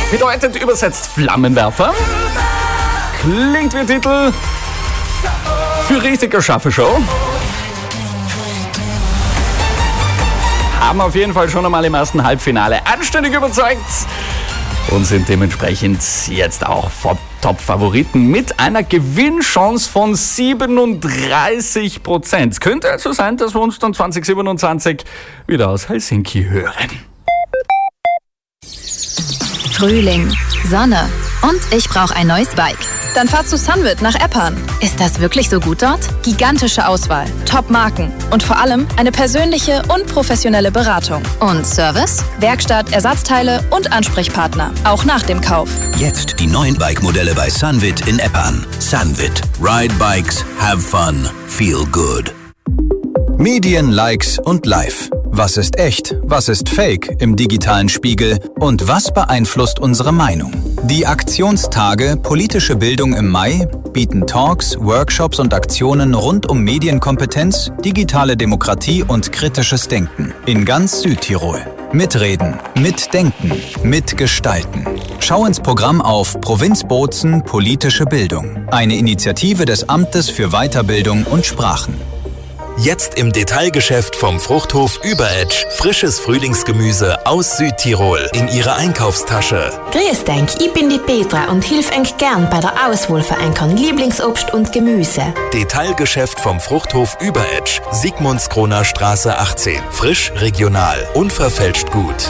Bedeutet übersetzt Flammenwerfer. Klingt wie Titel für richtige scharfe Show. Haben auf jeden Fall schon einmal im ersten Halbfinale anständig überzeugt und sind dementsprechend jetzt auch Top-Favoriten mit einer Gewinnchance von 37%. Könnte also sein, dass wir uns dann 2027 wieder aus Helsinki hören. Frühling, Sonne und ich brauche ein neues Bike. Dann fahr zu Sunwit nach Eppan. Ist das wirklich so gut dort? Gigantische Auswahl, Top-Marken und vor allem eine persönliche und professionelle Beratung. Und Service? Werkstatt, Ersatzteile und Ansprechpartner, auch nach dem Kauf. Jetzt die neuen Bike-Modelle bei Sunwit in Eppan. Sunwit. Ride Bikes, have fun, feel good. Medien, Likes und Live. Was ist echt, was ist fake im digitalen Spiegel und was beeinflusst unsere Meinung? Die Aktionstage Politische Bildung im Mai bieten Talks, Workshops und Aktionen rund um Medienkompetenz, digitale Demokratie und kritisches Denken in ganz Südtirol. Mitreden, mitdenken, mitgestalten. Schau ins Programm auf Provinz Bozen Politische Bildung, eine Initiative des Amtes für Weiterbildung und Sprachen. Jetzt im Detailgeschäft vom Fruchthof Überetsch frisches Frühlingsgemüse aus Südtirol in Ihrer Einkaufstasche. Grüß dich, ich bin die Petra und hilf euch gern bei der Auswahl für euren Lieblingsobst und Gemüse. Detailgeschäft vom Fruchthof Überetsch, Sigmundskroner Straße 18. Frisch, regional, unverfälscht gut.